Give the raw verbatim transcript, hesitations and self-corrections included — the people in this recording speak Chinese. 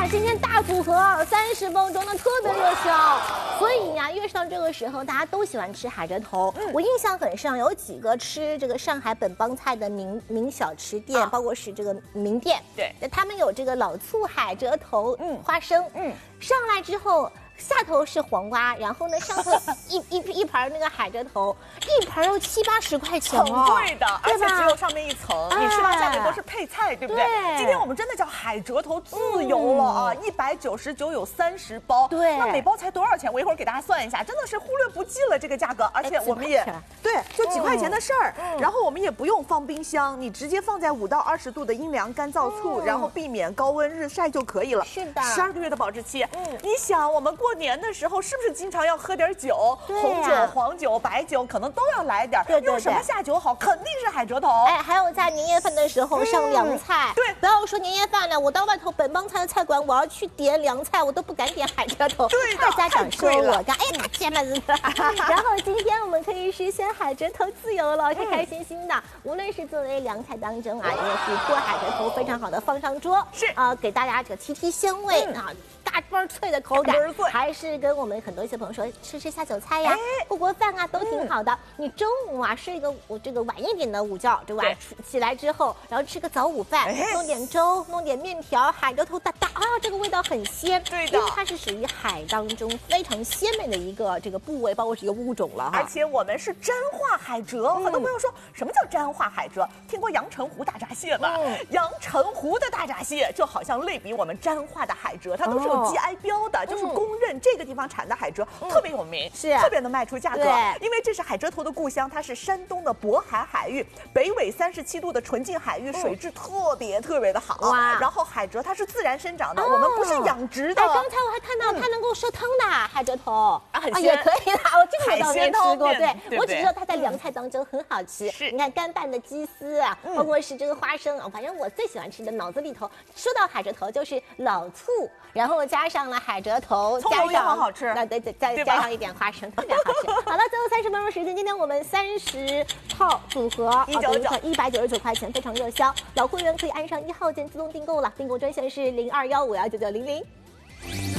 今天大组合三十包装的特别热销，所以呀，越上这个时候，大家都喜欢吃海蜇头。嗯、我印象很深，有几个吃这个上海本帮菜的名名小吃店，啊、包括是这个名店， 对， 他们有这个老醋海蜇头，嗯，花生，嗯，上来之后。下头是黄瓜，然后呢，上头一一一盘那个海蜇头，一盘要七八十块钱哦，很贵的，而且只有上面一层，你吃到下面都是配菜，对不对？今天我们真的叫海蜇头自由了啊，一百九十九有三十包， 对， 那每包才多少钱？我一会儿给大家算一下，真的是忽略不计了这个价格，而且我们也对，就几块钱的事儿，然后我们也不用放冰箱，你直接放在五到二十度的阴凉干燥处，然后避免高温日晒就可以了。 是的， 十二个月的保质期。嗯，你想我们过。过年的时候是不是经常要喝点酒？红酒、黄酒、白酒可能都要来点。 对对对， 用什么下酒好？肯定是海蜇头。 哎，还有在年夜饭的时候上凉菜。对，不要说年夜饭了，我到外头本帮菜的菜馆，我要去点凉菜，我都不敢点海蜇头。 对的， 怕家长说我干，哎，他姐们子。然后今天我们可以实现海蜇头自由了，开开心心的。无论是作为凉菜当中啊，也是做海蜇头非常好的放上桌， 是啊，给大家这个提提鲜味啊。大倍儿脆的口感，还是跟我们很多一些朋友说吃吃下酒菜呀、过过饭啊都挺好的。你中午啊睡一个我这个晚一点的午觉，对吧？起来之后，然后吃个早午饭，弄点粥，弄点面条，海蜇头哒哒啊，这个味道很鲜。 对的， 因为它是属于海当中非常鲜美的一个这个部位，包括是一个物种了哈。 而且我们是沾化海蜇，很多朋友说什么叫沾化海蜇？听过阳澄湖大闸蟹吧？阳澄湖的大闸蟹就好像类比我们沾化的海蜇，它都是有 G I 标的，就是公认这个地方产的海蜇特别有名， 是特别能卖出价格。因为这是海蜇头的故乡，它是山东的渤海海域，北纬三十七度的纯净海域，水质特别特别的好。哇！然后海蜇它是自然生长的，我们不是养殖的。 哎，刚才我还看到它能够烧汤的海蜇头， 啊，很也可以啦。我这个我倒没吃过， 对， 我只知道它在凉菜当中很好吃。是，你看干拌的鸡丝啊，包括是这个花生啊，反正我最喜欢吃的，脑子里头说到海蜇头就是老醋，然后加上了海蜇头， 葱油也很好吃， 那对对，再加上一点花生，特别好吃。好了，最后三十分钟时间，今天我们三十套组合， 一九九一百九十九块钱，非常热销。老会员可以按上一号键自动订购了，订购专线是零二幺五幺九九零零。